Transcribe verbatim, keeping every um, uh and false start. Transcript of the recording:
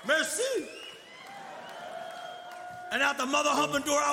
Merci. And out the mother humping door, I